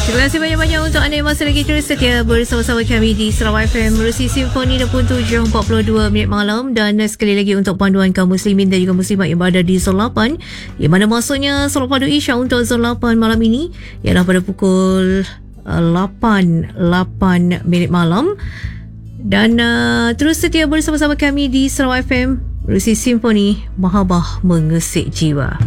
Terima kasih banyak-banyak untuk anda yang masih lagi terus setia bersama-sama kami di Sarawak FM Merusi Simfoni 27.42 minit malam. Dan sekali lagi untuk panduan kaum muslimin dan juga muslimat yang berada di zon 8, yang mana masuknya solat fardu Isya untuk zon 8 malam ini ialah pada pukul 8 minit malam. Dan terus setia bersama-sama kami di Sarawak FM Merusi Simfoni, Mahabah Mengesik Jiwa.